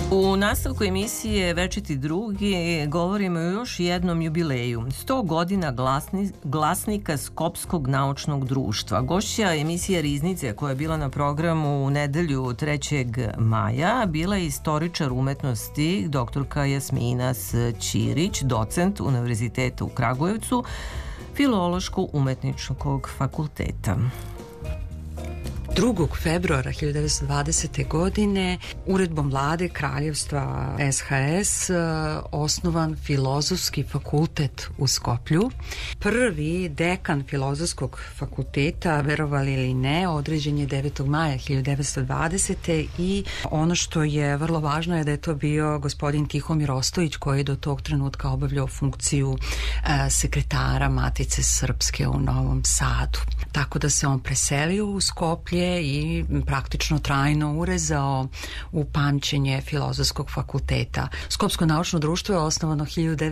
U nastavku emisije Večiti drugi govorimo o još jednom jubileju. 100 godina glasnika Skopskog naučnog društva. Gošća emisije Riznice koja je bila na programu u nedelju 3. maja bila je istoričar umetnosti doktorka Jasmina Ćirić, docent Univerziteta u Kragujevcu, Filološko-umetničkog fakulteta. 2. februara 1920. godine uredbom vlade Kraljevstva SHS osnovan Filozofski fakultet u Skoplju. Prvi dekan Filozofskog fakulteta, verovali ili ne, određen je 9. maja 1920. i ono što je vrlo važno je da je to bio gospodin Tihomir Ostojić koji je do tog trenutka obavljao funkciju sekretara Matice Srpske u Novom Sadu. Tako da se on preselio u Skoplje i praktično trajno urezao u pamćenje Filozofskog fakulteta. Skopsko naučno društvo je osnovano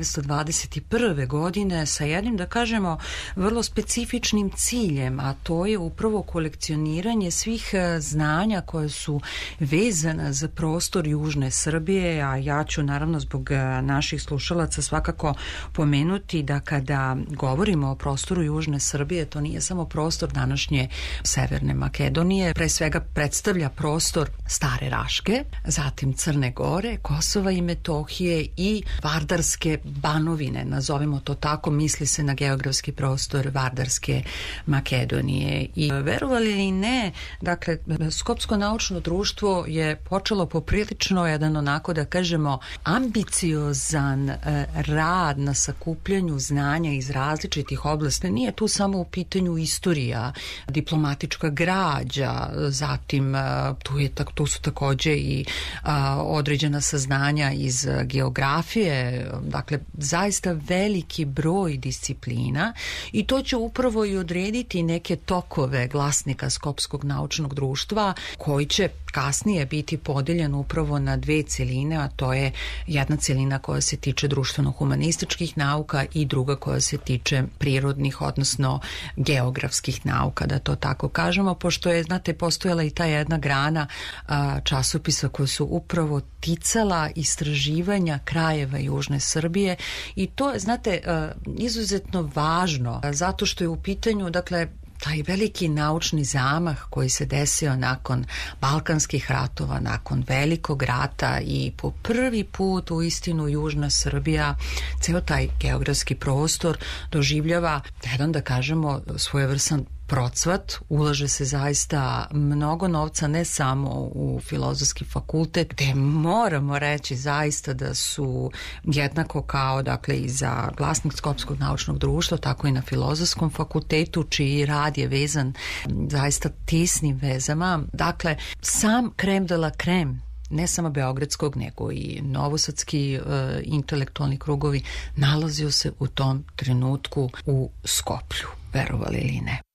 1921. godine sa jednim, da kažemo, vrlo specifičnim ciljem, a to je upravo kolekcioniranje svih znanja koje su vezana za prostor južne Srbije, a ja ću naravno zbog naših slušalaca svakako pomenuti da kada govorimo o prostoru južne Srbije, to nije samo prostor današnje Severne Makedonije, pre svega predstavlja prostor Stare Raške, zatim Crne Gore, Kosova i Metohije i Vardarske banovine, nazovimo to tako, misli se na geografski prostor Vardarske Makedonije. I verovali ili ne, dakle, Skopsko naučno društvo je počelo poprilično jedan onako, da kažemo, ambiciozan rad na sakupljanju znanja iz različitih oblasti. Nije tu samo u pitanju istorija, diplomatička građa, zatim tu su takođe i određena saznanja iz geografije, dakle zaista veliki broj disciplina i to će upravo i odrediti neke tokove glasnika Skopskog naučnog društva koji će kasnije biti podeljen upravo na dve celine, a to je jedna celina koja se tiče društveno-humanističkih nauka i druga koja se tiče prirodnih, odnosno geografskih nauka, da to tako kažemo, pošto je, znate, postojala i ta jedna grana časopisa koja su upravo ticala istraživanja krajeva južne Srbije i to je, znate, izuzetno važno zato što je u pitanju, dakle, taj veliki naučni zamah koji se desio nakon Balkanskih ratova, nakon Velikog rata i po prvi put u istinu južna Srbija, ceo taj geografski prostor doživljava jedan, da kažemo, svojevrsan procvat, ulaže se zaista mnogo novca ne samo u Filozofski fakultet, gde moramo reći zaista da su jednako kao, dakle, i za glasnik Skopskog naučnog društva, tako i na Filozofskom fakultetu, čiji rad je vezan zaista tesnim vezama. Dakle, sam krem de la krem, ne samo beogradskog, nego i novosadski intelektualni krugovi, nalazio se u tom trenutku u Skoplju, verovali ili ne.